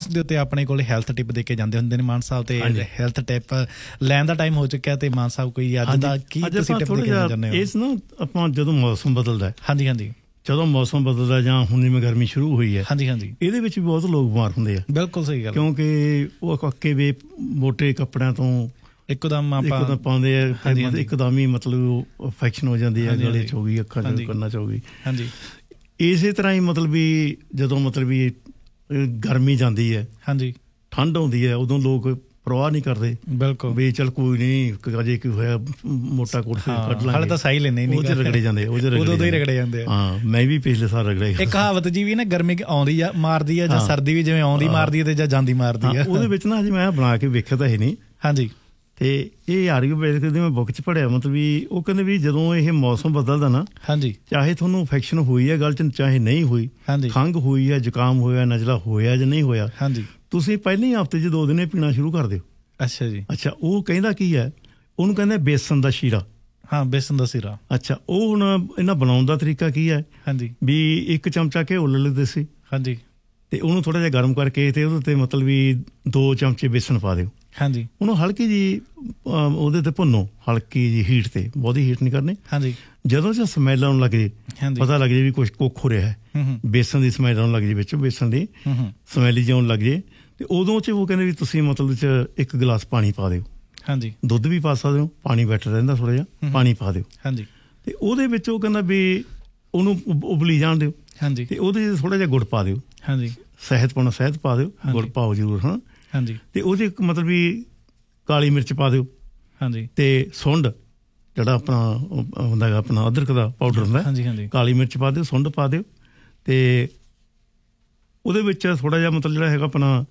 ਦੇ ਉੱਤੇ ਆਪਣੇ ਕੋਲ ਹੈਲਥ ਟਿਪ ਦੇ ਕੇ ਜਾਂਦੇ ਹੁੰਦੇ ਨੇ ਮਾਨ ਸਾਹਿਬ, ਤੇ ਹੈਲਥ ਟਿਪ ਲੈਣ ਦਾ ਟਾਈਮ ਹੋ ਚੁੱਕਿਆ, ਤੇ ਮਾਨ ਸਾਹਿਬ ਕੋਈ ਅੱਜ ਦਾ ਕੀ ਤੁਸੀਂ ਟਿਪ ਦੇ ਕੇ ਜਾਂਦੇ ਹੋ? ਇਸ ਨਾ ਆਪਾਂ ਜਦੋਂ ਮੌਸਮ ਬਦਲਦਾ, ਹਾਂਜੀ ਹਾਂਜੀ, ਜਦੋਂ ਮੌਸਮ ਬਦਲਦਾ ਜਾਂ ਹੁਣ ਜਿਵੇਂ ਗਰਮੀ ਸ਼ੁਰੂ ਹੋਈ ਹੈ, ਹਾਂਜੀ ਹਾਂਜੀ, ਇਹਦੇ ਵਿੱਚ ਵੀ ਬਹੁਤ ਲੋਕ ਬਿਮਾਰ ਹੁੰਦੇ ਆ। ਬਿਲਕੁਲ ਸਹੀ ਗੱਲ, ਕਿਉਂਕਿ ਉਹ ਅੱਕੇ ਵੇ ਮੋਟੇ ਕੱਪੜਿਆਂ ਤੋਂ ਇੱਕਦਮ ਪਾਉਂਦੇ ਆ, ਇੱਕਦਮ ਹੀ ਮਤਲਬ ਇਨਫੈਕਸ਼ਨ ਹੋ ਜਾਂਦੀ ਹੈ, ਗਲੇ 'ਚ ਹੋ ਗਈ, ਅੱਖਾਂ 'ਚ, ਕੰਨਾਂ 'ਚ ਹੋ ਗਈ। ਹਾਂਜੀ, ਇਸੇ ਤਰ੍ਹਾਂ ਹੀ ਮਤਲਬ ਵੀ ਜਦੋਂ ਮਤਲਬ ਵੀ ਗਰਮੀ ਜਾਂਦੀ ਹੈ, ਹਾਂਜੀ, ਠੰਡ ਆਉਂਦੀ ਹੈ, ਉਦੋਂ ਲੋਕ ਪਰਵਾਹ ਨਹੀਂ ਕਰਦੇ। ਬਿਲਕੁਲ ਵੀ ਚੱਲ ਕੋਈ ਨਹੀਂ, ਅਜੇ ਕੀ ਹੋਇਆ, ਮੋਟਾ ਕੋਟ ਕੱਢ ਲਾਂਗੇ, ਹਾਲੇ ਤਾਂ ਸਾਹ ਹੀ ਲੈਂਦੇ ਨਹੀਂ, ਉਹ 'ਚ ਰਗੜੇ ਜਾਂਦੇ, ਉਦੋਂ ਹੀ ਰਗੜੇ ਜਾਂਦੇ। ਹਾਂ, ਮੈਂ ਵੀ ਪਿਛਲੇ ਸਾਲ ਰਗੜੇ। ਇੱਕ ਕਹਾਵਤ ਜੀ ਵੀ ਨਾ, ਗਰਮੀ ਆਉਂਦੀ ਆ ਮਾਰਦੀ ਆ, ਜਾਂ ਸਰਦੀ ਵੀ ਜਿਵੇਂ ਆਉਂਦੀ ਮਾਰਦੀ ਹੈ ਤੇ ਜਾਂ ਜਾਂਦੀ ਮਾਰਦੀ ਆ। ਉਹਦੇ ਵਿੱਚ ਨਾ ਹਜੇ ਮੈਂ ਬਣਾ ਕੇ ਵੇਖਿਆ ਤਾਂ ਹੈ ਨਹੀਂ। ਹਾਂਜੀ, ਤੇ ਇਹ ਆਯੁਰਵੇਦਿਕ ਦੀ ਮੈਂ ਬੁੱਕ 'ਚ ਪੜ੍ਹਿਆ, ਮਤਲਬ ਵੀ ਉਹ ਕਹਿੰਦੇ ਵੀ ਜਦੋਂ ਇਹ ਮੌਸਮ ਬਦਲਦਾ ਨਾ, ਹਾਂਜੀ, ਚਾਹੇ ਤੁਹਾਨੂੰ ਇਨਫੈਕਸ਼ਨ ਹੋਈ ਹੈ ਗਲ 'ਚ, ਚਾਹੇ ਨਹੀਂ ਹੋਈ, ਖੰਘ ਹੋਈ ਹੈ, ਜ਼ੁਕਾਮ ਹੋਇਆ, ਨਜ਼ਲਾ ਹੋਇਆ ਜਾਂ ਨਹੀਂ ਹੋਇਆ, ਹਾਂਜੀ, ਤੁਸੀਂ ਪਹਿਲੇ ਹਫ਼ਤੇ 'ਚ 2 ਦਿਨ ਪੀਣਾ ਸ਼ੁਰੂ ਕਰ ਦਿਓ। ਅੱਛਾ ਜੀ। ਅੱਛਾ, ਉਹ ਕਹਿੰਦਾ ਕੀ ਹੈ, ਉਹਨੂੰ ਕਹਿੰਦੇ ਬੇਸਨ ਦਾ ਸ਼ੀਰਾ। ਹਾਂ, ਬੇਸਨ ਦਾ ਸੀਰਾ। ਅੱਛਾ, ਉਹ ਹੁਣ ਇਹਨਾਂ ਬਣਾਉਣ ਦਾ ਤਰੀਕਾ ਕੀ ਹੈ, ਹਾਂਜੀ, ਵੀ 1 ਚਮਚਾ ਘਿਓ ਲੈ ਲੈਂਦੇ ਸੀ, ਹਾਂਜੀ, ਤੇ ਉਹਨੂੰ ਥੋੜ੍ਹਾ ਜਿਹਾ ਗਰਮ ਕਰਕੇ ਤੇ ਉਹਦੇ 'ਤੇ ਮਤਲਬ ਵੀ 2 ਚਮਚੇ ਬੇਸਨ ਪਾ ਦਿਓ। ਹਾਂਜੀ, ਉਹਨੂੰ ਹਲਕੀ ਜੀ ਉਹਦੇ 'ਤੇ ਭੁੰਨੋ, ਹਲਕੀ ਜੀ ਹੀਟ 'ਤੇ, ਬਹੁਤੀ ਹੀਟ ਨਹੀਂ ਕਰਨੀ। ਹਾਂਜੀ, ਜਦੋਂ ਚ ਸਮੈਲ ਆਉਣ ਲੱਗ ਜੇ, ਪਤਾ ਲੱਗ ਜੇ ਵੀ ਕੁਛ ਕੁੱਖ ਹੋ ਰਿਹਾ ਹੈ, ਬੇਸਨ ਦੀ ਸਮੈਲ ਆਉਣ ਲੱਗ ਜੇ, ਵਿੱਚ ਬੇਸਨ ਦੀ ਸਮੈਲੀ ਜਿਹੀ ਆਉਣ ਲੱਗ ਜੇ, ਤੇ ਉਦੋਂ 'ਚ ਉਹ ਕਹਿੰਦੇ ਵੀ ਤੁਸੀਂ ਮਤਲਬ 'ਚ 1 ਗਲਾਸ ਪਾਣੀ ਪਾ ਦਿਓ। ਹਾਂਜੀ, ਦੁੱਧ ਵੀ ਪਾ ਸਕਦੇ ਹੋ, ਪਾਣੀ ਬੈਟਰ ਰਹਿੰਦਾ, ਥੋੜ੍ਹਾ ਜਿਹਾ ਪਾਣੀ ਪਾ ਦਿਓ। ਹਾਂਜੀ, ਤੇ ਉਹਦੇ ਵਿੱਚ ਉਹ ਕਹਿੰਦਾ ਵੀ ਉਹਨੂੰ ਉਬਲੀ ਜਾਣ ਦਿਓ। ਹਾਂਜੀ, ਤੇ ਉਹਦੇ 'ਚ ਥੋੜ੍ਹਾ ਜਿਹਾ ਗੁੜ ਪਾ ਦਿਓ। ਹਾਂਜੀ, ਸ਼ਹਿਦ ਪਾ ਦਿਓ, ਗੁੜ ਪਾਓ ਜ਼ਰੂਰ। ਹਾਂ, ਹਾਂਜੀ, ਤੇ ਉਹਦੇ ਮਤਲਬ ਵੀ ਕਾਲੀ ਮਿਰਚ ਪਾ ਦਿਓ। ਹਾਂਜੀ, ਤੇ ਸੁੰਡ ਜਿਹੜਾ ਆਪਣਾ ਹੁੰਦਾ ਹੈਗਾ, ਆਪਣਾ ਅਦਰਕ ਦਾ ਪਾਊਡਰ ਹੁੰਦਾ, ਹਾਂਜੀ ਹਾਂਜੀ, ਕਾਲੀ ਮਿਰਚ ਪਾ ਦਿਓ, ਸੁੰਡ ਪਾ ਦਿਓ, ਤੇ ਉਹਦੇ ਵਿੱਚ ਥੋੜ੍ਹਾ ਜਿਹਾ ਮਤਲਬ ਜਿਹੜਾ ਹੈਗਾ ਆਪਣਾ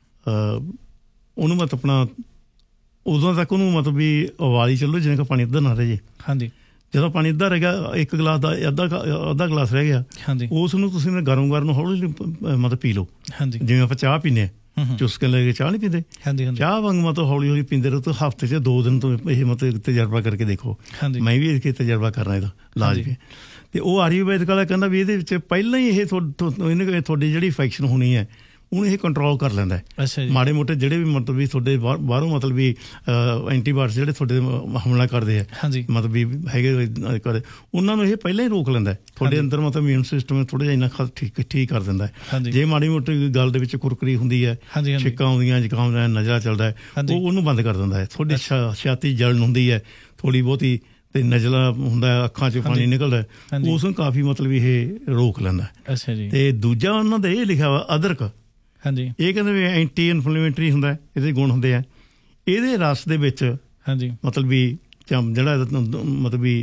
ਉਹਨੂੰ ਮਤਲਬ ਆਪਣਾ ਉਦੋਂ ਤੱਕ ਉਹਨੂੰ ਮਤਲਬ ਵੀ ਉਬਾਲੀ ਚੱਲੋ, ਜਿਵੇਂ ਕਿ ਪਾਣੀ ਅੱਧਾ ਨਾ ਰਹਿ ਜੇ। ਹਾਂਜੀ, ਜਦੋਂ ਪਾਣੀ ਅੱਧਾ ਰਹਿ ਗਿਆ, 1 ਗਲਾਸ ਦਾ ਅੱਧਾ ਗਲਾਸ ਰਹਿ ਗਿਆ, ਹਾਂਜੀ, ਉਸ ਨੂੰ ਤੁਸੀਂ ਗਰਮ ਹੌਲੀ ਮਤਲਬ ਪੀ ਲਓ। ਹਾਂਜੀ, ਜਿਵੇਂ ਆਪਾਂ ਚਾਹ ਪੀਂਦੇ ਹਾਂ, ਚੁਸਕੇ ਲੈ ਕੇ ਚਾਹ ਨਹੀਂ ਪੀਂਦੇ, ਹਾਂਜੀ, ਚਾਹ ਵਾਂਗ ਮਤਲਬ ਹੌਲੀ ਹੌਲੀ ਪੀਂਦੇ ਰਹੋ। ਤਾਂ ਹਫ਼ਤੇ 'ਚ 2 ਦਿਨ ਤੋਂ ਇਹ ਮਤਲਬ ਤਜਰਬਾ ਕਰਕੇ ਦੇਖੋ। ਮੈਂ ਵੀ ਇਹ ਤਜਰਬਾ ਕਰਨਾ ਇਹਦਾ ਲਾਜ਼ਮੀ। ਤੇ ਉਹ ਆਯੁਰਵੇਦਿਕ ਵਾਲਾ ਕਹਿੰਦਾ ਵੀ ਇਹਦੇ ਵਿੱਚ ਪਹਿਲਾਂ ਹੀ ਇਹ ਤੁਹਾਡੀ ਜਿਹੜੀ ਇਨਫੈਕਸ਼ਨ ਹੋਣੀ ਹੈ, ਉਹਨੂੰ ਇਹ ਕੰਟਰੋਲ ਕਰ ਲੈਂਦਾ ਹੈ। ਅੱਛਾ ਜੀ। ਮਾੜੇ ਮੋਟੇ ਜਿਹੜੇ ਵੀ ਮਤਲਬ ਵੀ ਤੁਹਾਡੇ ਬਾਹਰੋਂ ਮਤਲਬ ਵੀ ਐਂਟੀਬਾਇਓਟਿਕਸ ਜਿਹੜੇ ਤੁਹਾਡੇ ਹਮਲਾ ਕਰਦੇ ਆ, ਹਾਂਜੀ, ਮਤਲਬ ਵੀ ਹੈਗੇ ਕਰਦੇ, ਉਹਨਾਂ ਨੂੰ ਇਹ ਪਹਿਲਾਂ ਹੀ ਰੋਕ ਲੈਂਦਾ। ਤੁਹਾਡੇ ਅੰਦਰ ਮਤਲਬ ਇਮਿਊਨ ਸਿਸਟਮ ਥੋੜ੍ਹਾ ਜਿਹਾ ਇੰਨਾ ਠੀਕ ਕਰ ਦਿੰਦਾ ਹੈ। ਜੇ ਮਾੜੀ ਮੋਟੀ ਗੱਲ ਦੇ ਵਿੱਚ ਕੁਰਕਰੀ ਹੁੰਦੀ ਹੈ, ਛਿੱਕਾਂ ਆਉਂਦੀਆਂ, ਜ਼ੁਕਾਮ ਨਜ਼ਲਾ ਚੱਲਦਾ ਹੈ, ਉਹ ਉਹਨੂੰ ਬੰਦ ਕਰ ਦਿੰਦਾ ਹੈ। ਤੁਹਾਡੀ ਛਾਤੀ ਜਲਣ ਹੁੰਦੀ ਹੈ ਥੋੜ੍ਹੀ ਬਹੁਤੀ, ਤੇ ਨਜ਼ਲਾ ਹੁੰਦਾ, ਅੱਖਾਂ 'ਚ ਪਾਣੀ ਨਿਕਲਦਾ, ਉਸ ਨੂੰ ਕਾਫੀ ਮਤਲਬ ਇਹ ਰੋਕ ਲੈਂਦਾ। ਅੱਛਾ ਜੀ। ਤੇ ਦੂਜਾ ਉਹਨਾਂ ਦਾ ਇਹ ਲਿਖਿਆ ਵਾ ਅਦਰਕ। ਹਾਂਜੀ, ਇਹ ਕਹਿੰਦੇ ਵੀ ਐਂਟੀ ਇਨਫਲੇਮੇਟਰੀ ਹੁੰਦਾ, ਇਹਦੇ ਗੁਣ ਹੁੰਦੇ ਆ। ਇਹਦੇ ਰਸ ਦੇ ਵਿੱਚ, ਹਾਂਜੀ, ਮਤਲਬ ਵੀ ਜਿਹੜਾ ਮਤਲਬ ਵੀ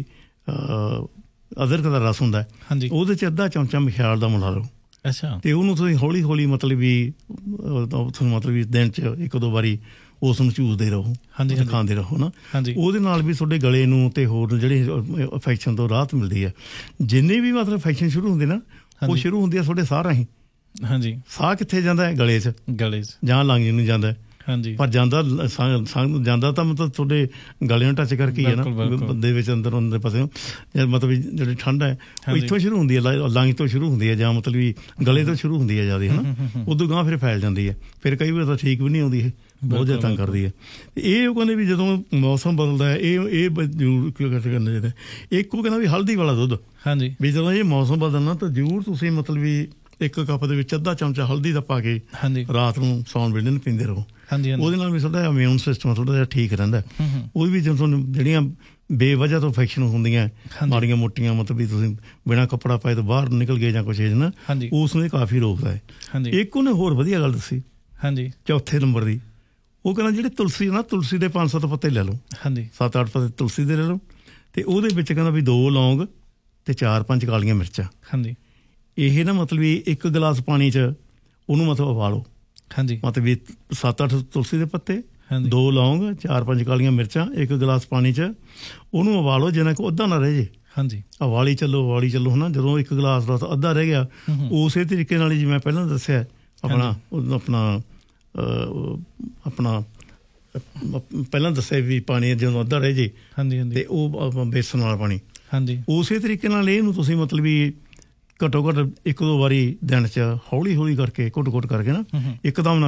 ਅਦਰਕ ਦਾ ਰਸ ਹੁੰਦਾ, ਹਾਂਜੀ, ਉਹਦੇ 'ਚ ਅੱਧਾ ਚਮਚਾ ਮਿਖਿਆਲ ਦਾ ਮਿਲਾ ਲਓ। ਅੱਛਾ, ਤੇ ਉਹਨੂੰ ਤੁਸੀਂ ਹੌਲੀ ਹੌਲੀ ਮਤਲਬ ਵੀ ਤੁਹਾਨੂੰ ਮਤਲਬ ਵੀ ਦਿਨ 'ਚ 1-2 ਵਾਰੀ ਉਸ ਨੂੰ ਚੂਸਦੇ ਰਹੋ, ਹਾਂਜੀ, ਖਾਂਦੇ ਰਹੋ ਨਾ। ਹਾਂਜੀ, ਉਹਦੇ ਨਾਲ ਵੀ ਤੁਹਾਡੇ ਗਲੇ ਨੂੰ ਤੇ ਹੋਰ ਜਿਹੜੇ ਇਨਫੈਕਸ਼ਨ ਤੋਂ ਰਾਹਤ ਮਿਲਦੀ ਹੈ। ਜਿੰਨੇ ਵੀ ਮਤਲਬ ਇਨਫੈਕਸ਼ਨ ਸ਼ੁਰੂ ਹੁੰਦੇ ਨਾ, ਉਹ ਸ਼ੁਰੂ ਹੁੰਦੀ ਆ ਤੁਹਾਡੇ ਸਾਹ ਰਾਹੀਂ। ਹਾਂਜੀ, ਸਾਹ ਕਿੱਥੇ ਜਾਂਦਾ ਹੈ? ਗਲੇ 'ਚ ਜਾਂ ਲੰਘ ਨੂੰ ਜਾਂਦਾ। ਹਾਂਜੀ, ਪਰ ਜਾਂਦਾ ਸਾਹ ਜਾਂਦਾ ਤਾਂ ਮਤਲਬ ਤੁਹਾਡੇ ਗਲੇ ਨੂੰ ਟੱਚ ਕਰਕੇ ਹੀ ਹੈ ਨਾ, ਬੰਦੇ ਵਿੱਚ ਅੰਦਰ ਪਾਸੇ ਮਤਲਬ ਜਿਹੜੀ ਠੰਡ ਹੈ ਉਹ ਇੱਥੋਂ ਸ਼ੁਰੂ ਹੁੰਦੀ ਹੈ, ਲੰਘ ਤੋਂ ਸ਼ੁਰੂ ਹੁੰਦੀ ਹੈ, ਜਾਂ ਮਤਲਬ ਵੀ ਗਲੇ ਤੋਂ ਸ਼ੁਰੂ ਹੁੰਦੀ ਹੈ ਜ਼ਿਆਦਾ, ਹੈ ਨਾ। ਉਦੋਂ ਗਾਂਹ ਫਿਰ ਫੈਲ ਜਾਂਦੀ ਹੈ, ਫਿਰ ਕਈ ਵਾਰ ਤਾਂ ਠੀਕ ਵੀ ਨਹੀਂ ਆਉਂਦੀ, ਇਹ ਬਹੁਤ ਜ਼ਿਆਦਾ ਤੰਗ ਕਰਦੀ ਹੈ। ਇਹ ਉਹ ਕਹਿੰਦੇ ਵੀ ਜਦੋਂ ਮੌਸਮ ਬਦਲਦਾ ਹੈ, ਇਹ ਜ਼ਰੂਰ ਕਰਨਾ ਚਾਹੀਦਾ। ਇੱਕ ਉਹ ਕਹਿੰਦਾ ਵੀ ਹਲਦੀ ਵਾਲਾ ਦੁੱਧ। ਹਾਂਜੀ, ਵੀ ਜਦੋਂ ਇਹ ਮੌਸਮ ਬਦਲਣਾ ਤਾਂ ਜ਼ਰੂਰ ਤੁਸੀਂ ਮਤਲਬ ਵੀ 1 ਕੱਪ ਦੇ ਵਿੱਚ ਅੱਧਾ ਚਮਚਾ ਹਲਦੀ ਦਾ ਪਾ ਕੇ ਰਾਤ ਨੂੰ ਸੌਣ ਵੇਲੇ ਨੂੰ ਪੀਂਦੇ ਰਹੋ। ਉਹਦੇ ਨਾਲ ਵੀ ਸਾਡਾ ਇਮਿਊਨ ਸਿਸਟਮ ਥੋੜ੍ਹਾ ਜਿਹਾ ਠੀਕ ਰਹਿੰਦਾ। ਉਹ ਵੀ ਜਦੋਂ ਤੁਹਾਨੂੰ ਜਿਹੜੀਆਂ ਬੇਵਜ੍ਹਾ ਤੋਂ ਇਨਫੈਕਸ਼ਨ ਹੁੰਦੀਆਂ ਮਾੜੀਆਂ ਮੋਟੀਆਂ, ਮਤਲਬ ਵੀ ਤੁਸੀਂ ਬਿਨਾਂ ਕੱਪੜਾ ਪਾਏ ਤੋਂ ਬਾਹਰ ਨਿਕਲ ਗਏ ਜਾਂ ਕੁਛ ਨਾ, ਉਸ ਨੂੰ ਇਹ ਕਾਫੀ ਰੋਕਦਾ ਹੈ। ਇੱਕ ਉਹਨੇ ਹੋਰ ਵਧੀਆ ਗੱਲ ਦੱਸੀ, ਹਾਂਜੀ, 4ਥੇ ਨੰਬਰ ਦੀ। ਉਹ ਕਹਿੰਦਾ ਜਿਹੜੇ ਤੁਲਸੀ ਨਾ, ਤੁਲਸੀ ਦੇ 5-7 ਪੱਤੇ ਲੈ ਲਓ, ਹਾਂਜੀ, 7-8 ਪੱਤੇ ਤੁਲਸੀ ਦੇ ਲੈ ਲਓ, ਤੇ ਉਹਦੇ ਵਿੱਚ ਕਹਿੰਦਾ ਵੀ 2 ਲੌਂਗ ਤੇ 4-5 ਕਾਲੀਆਂ ਮਿਰਚਾਂ। ਹਾਂਜੀ, ਇਹ ਨਾ ਮਤਲਬ ਵੀ 1 ਗਲਾਸ ਪਾਣੀ 'ਚ ਉਹਨੂੰ ਮਤਲਬ ਉਬਾਲੋ। ਹਾਂਜੀ, ਮਤਲਬ ਵੀ 7-8 ਤੁਲਸੀ ਦੇ ਪੱਤੇ, 2 ਲੌਂਗ, 4-5 ਕਾਲੀਆਂ ਮਿਰਚਾਂ, 1 ਗਲਾਸ ਪਾਣੀ 'ਚ ਉਹਨੂੰ ਉਬਾਲੋ, ਜਿੰਨਾ ਕਿ ਅੱਧਾ ਨਾ ਰਹਿ ਜੇ। ਹਾਂਜੀ, ਉਬਾਲੀ ਚੱਲੋ ਹੈ ਨਾ। ਜਦੋਂ 1 ਗਲਾਸ ਦਾ ਅੱਧਾ ਰਹਿ ਗਿਆ, ਉਸੇ ਤਰੀਕੇ ਨਾਲ ਹੀ ਜਿਵੇਂ ਮੈਂ ਪਹਿਲਾਂ ਦੱਸਿਆ, ਆਪਣਾ ਪਹਿਲਾਂ ਦੱਸਿਆ ਵੀ ਪਾਣੀ ਜਦੋਂ ਅੱਧਾ ਰਹਿ ਜੇ, ਤੇ ਉਹ ਬੇਸਣ ਵਾਲਾ ਪਾਣੀ, ਹਾਂਜੀ, ਉਸੇ ਤਰੀਕੇ ਨਾਲ ਇਹਨੂੰ ਤੁਸੀਂ ਮਤਲਬ ਵੀ ਘੱਟੋ ਘੱਟ 1-2 ਵਾਰੀ ਦਿਨ 'ਚ ਹੌਲੀ ਹੌਲੀ ਕਰਕੇ ਘੁੱਟ ਕਰਕੇ ਨਾ, ਇੱਕਦਮ